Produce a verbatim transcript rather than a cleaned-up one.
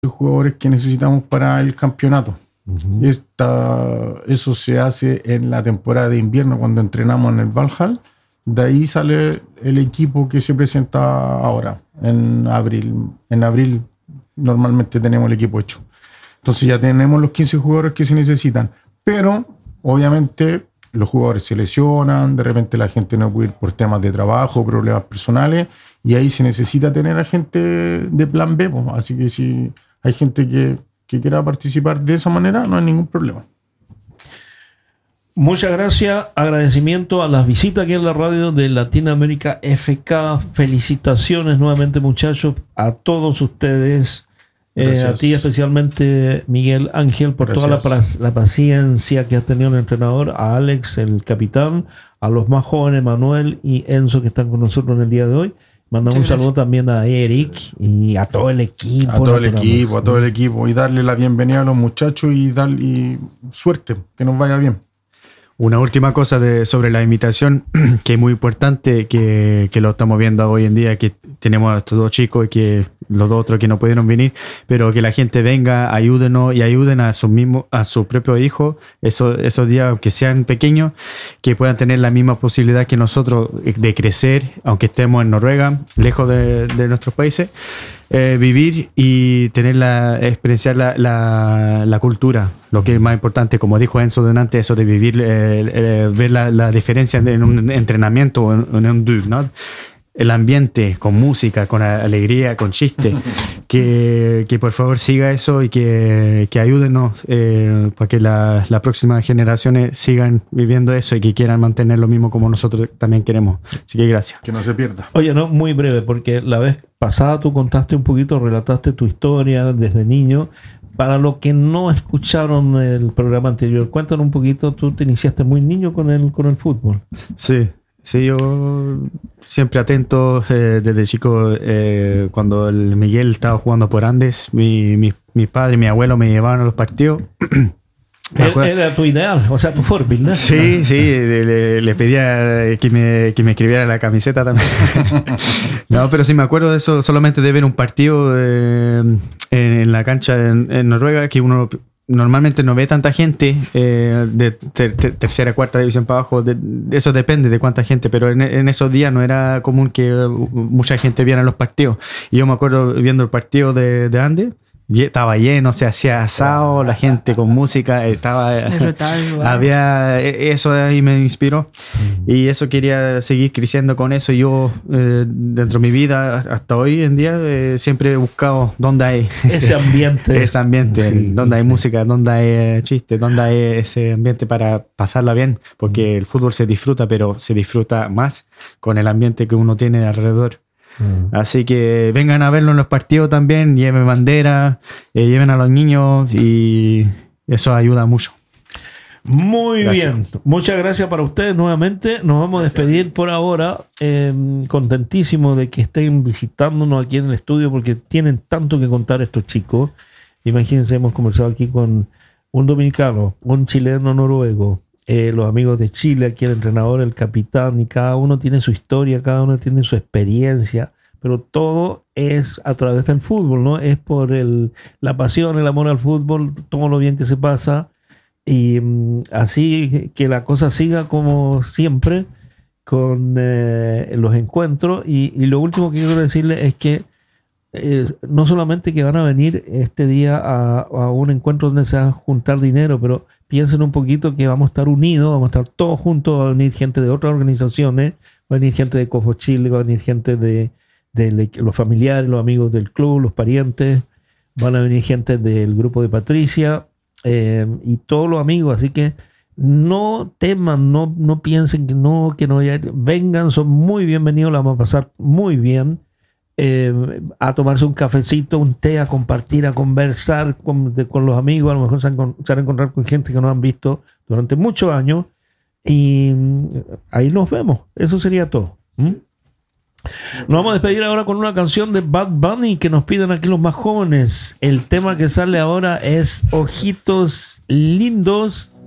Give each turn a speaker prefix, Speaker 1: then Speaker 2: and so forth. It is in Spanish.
Speaker 1: jugadores que necesitamos para el campeonato. Uh-huh. Esta, eso se hace en la temporada de invierno cuando entrenamos en el Valhall. De ahí sale el equipo que se presenta ahora, en abril. En abril normalmente tenemos el equipo hecho. Entonces ya tenemos los quince jugadores que se necesitan. Pero, obviamente, los jugadores se lesionan, de repente la gente no puede ir por temas de trabajo, problemas personales, y ahí se necesita tener a gente de plan B. Pues. Así que si hay gente que, que quiera participar de esa manera, no hay ningún problema.
Speaker 2: Muchas gracias, agradecimiento a las visitas aquí en la radio de Latinoamérica F K. Felicitaciones nuevamente, muchachos, a todos ustedes, eh, a ti especialmente, Miguel Ángel, por gracias. toda la, la paciencia que ha tenido el entrenador, a Alex, el capitán, a los más jóvenes, Manuel y Enzo, que están con nosotros en el día de hoy. Mandamos un saludo también a Eric y a todo el equipo.
Speaker 1: A todo el equipo, a todo el equipo, y darle la bienvenida a los muchachos y darle suerte, que nos vaya bien.
Speaker 3: Una última cosa de, sobre la invitación, que es muy importante, que, que lo estamos viendo hoy en día, que tenemos a estos dos chicos y que los dos otros que no pudieron venir, pero que la gente venga, ayúdenos y ayuden a su mismo, a su propio hijo, esos, esos días, aunque sean pequeños, que puedan tener la misma posibilidad que nosotros de crecer, aunque estemos en Noruega, lejos de, de nuestros países. Eh, vivir y tener la experienciar la, la, la cultura, lo que es más importante, como dijo Enzo delante, eso de vivir, eh, eh, ver la, la diferencia en un entrenamiento o en, en un dug, ¿no? El ambiente, con música, con alegría, con chiste, que, que por favor siga eso y que, que ayúdenos eh, para que las la próximas generaciones sigan viviendo eso y que quieran mantener lo mismo como nosotros también queremos. Así que gracias.
Speaker 1: Que no se pierda.
Speaker 2: Oye, no, muy breve, porque la vez pasada tú contaste un poquito, relataste tu historia desde niño. Para los que no escucharon el programa anterior, cuéntanos un poquito, tú te iniciaste muy niño con el, con el fútbol.
Speaker 3: Sí. Sí, yo siempre atento eh, desde chico, eh, cuando el Miguel estaba jugando por Andes, mi, mi, mi padre y mi abuelo me llevaban a los partidos.
Speaker 2: Era tu ideal, o sea, tu forbil, ¿no?
Speaker 3: Sí, sí, le, le pedía que me, que me escribiera la camiseta también. No, pero sí me acuerdo de eso, solamente de ver un partido eh, en, en la cancha en, en Noruega, que uno normalmente no ve tanta gente eh, de ter, ter, tercera, cuarta división para abajo. De, de eso depende de cuánta gente, pero en, en esos días no era común que mucha gente viera los partidos. Y yo me acuerdo viendo el partido de, de Andes, estaba lleno, se hacía asado, la gente con música, estaba había eso ahí me inspiró y eso quería seguir creciendo con eso. Yo eh, dentro de mi vida hasta hoy en día eh, siempre he buscado dónde hay
Speaker 2: ese ambiente,
Speaker 3: ese ambiente, sí, donde hay sí. música, donde hay chistes, donde hay ese ambiente para pasarla bien, porque el fútbol se disfruta, pero se disfruta más con el ambiente que uno tiene alrededor. Mm. Así que vengan a verlo en los partidos también, lleven bandera, eh, lleven a los niños y eso ayuda mucho.
Speaker 2: Muy gracias. Bien, muchas gracias para ustedes nuevamente. Nos vamos a despedir por ahora, eh, contentísimo de que estén visitándonos aquí en el estudio porque tienen tanto que contar estos chicos. Imagínense, hemos conversado aquí con un dominicano, un chileno noruego, Eh, los amigos de Chile, aquí el entrenador, el capitán, y cada uno tiene su historia, cada uno tiene su experiencia, pero todo es a través del fútbol, ¿no? Es por el, la pasión, el amor al fútbol, todo lo bien que se pasa, y um, así que la cosa siga como siempre con eh, los encuentros. Y, y lo último que quiero decirles es que eh, no solamente que van a venir este día a, a un encuentro donde se va a juntar dinero, pero piensen un poquito que vamos a estar unidos, vamos a estar todos juntos, va a venir gente de otras organizaciones, va a venir gente de Cofo Chile, va a venir gente de, de los familiares, los amigos del club, los parientes, van a venir gente del grupo de Patricia eh, y todos los amigos, así que no teman, no, no piensen que no, que no, vengan, son muy bienvenidos, la vamos a pasar muy bien. Eh, a tomarse un cafecito, un té, a compartir, a conversar con, de, con los amigos. A lo mejor se van, se van a encontrar con gente que no han visto durante muchos años y ahí nos vemos. Eso sería todo. ¿Mm? Nos vamos a despedir ahora con una canción de Bad Bunny que nos piden aquí los más jóvenes. El tema que sale ahora es Ojitos Lindos